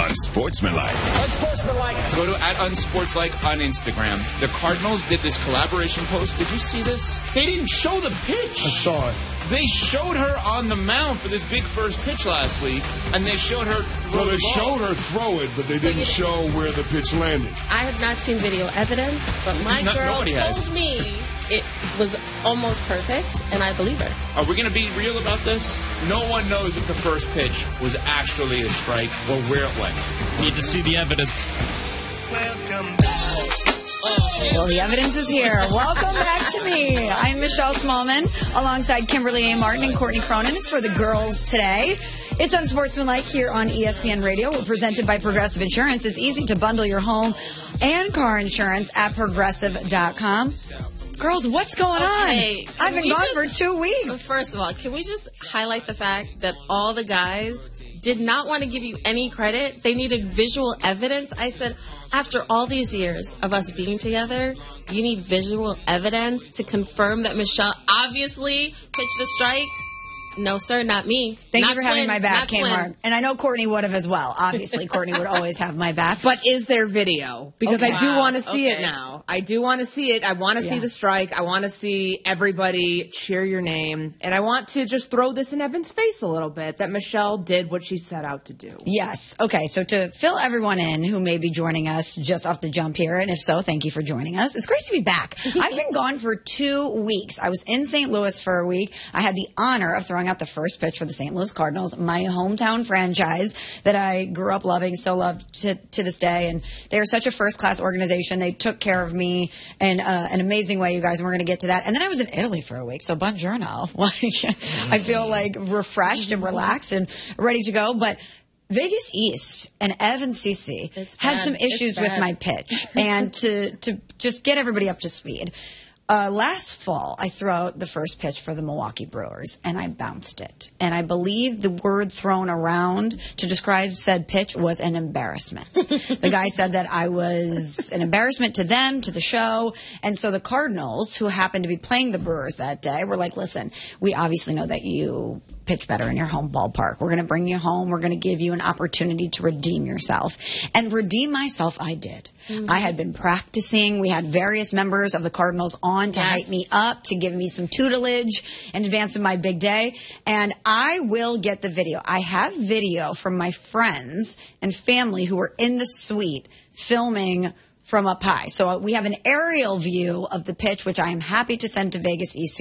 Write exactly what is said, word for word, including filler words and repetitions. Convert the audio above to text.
Unsportsmanlike. Unsportsmanlike. Go to at unsportslike on Instagram. The Cardinals did this collaboration post. Did you see this? They didn't show the pitch. I saw it. They showed her on the mound for this big first pitch last week, and they showed her throw Well, they the ball. showed her throw it, but they didn't show where the pitch landed. I have not seen video evidence, but my No- girl nobody told has. me it was almost perfect, and I believe her. Are we going to be real about this? No one knows if the first pitch was actually a strike or where it went. Need to see the evidence. Welcome back. Well, the evidence is here. Welcome back to me. I'm Michelle Smallman, alongside Kimberly A. Martin and Courtney Cronin. It's for the girls today. It's Unsportsmanlike here on E S P N Radio. We're presented by Progressive Insurance. It's easy to bundle your home and car insurance at progressive dot com. Girls, what's going Okay, on? can I've been we gone just- for two weeks. First of all, can we just highlight the fact that all the guys did not want to give you any credit? They needed visual evidence. I said, after all these years of us being together, you need visual evidence to confirm that Michelle obviously pitched a strike. No, sir, not me. Thank Not you for having twin, my back, not twin. Kmart. And I know Courtney would have as well. Obviously, Courtney would always have my back. But is there video? Because Okay. I do Wow, want to see okay. it now. I do want to see it. I want to Yeah. see the strike. I want to see everybody cheer your name. And I want to just throw this in Evan's face a little bit, that Michelle did what she set out to do. Yes. Okay. So to fill everyone in who may be joining us just off the jump here, and if so, thank you for joining us. It's great to be back. I've been gone for two weeks. I was in Saint Louis for a week. I had the honor of throwing out the first pitch for the Saint Louis Cardinals, my hometown franchise that I grew up loving, still love to, to this day. And they are such a first-class organization. They took care of me in uh, an amazing way, you guys, and we're going to get to that. And then I was in Italy for a week, so buongiorno. Like, I feel like refreshed and relaxed and ready to go. But Vegas East and Evan Cece It's had bad. some It's issues with bad. my pitch. And to, to just get everybody up to speed, uh, last fall, I threw out the first pitch for the Milwaukee Brewers, and I bounced it. And I believe the word thrown around to describe said pitch was an embarrassment. The guy said that I was an embarrassment to them, to the show. And so the Cardinals, who happened to be playing the Brewers that day, were like, listen, we obviously know that you pitch better in your home ballpark. We're going to bring you home. We're going to give you an opportunity to redeem yourself. And redeem myself, I did. Mm-hmm. I had been practicing. We had various members of the Cardinals on to Yes. hype me up, to give me some tutelage in advance of my big day. And I will get the video. I have video from my friends and family who were in the suite filming from up high. So we have an aerial view of the pitch, which I am happy to send to Vegas East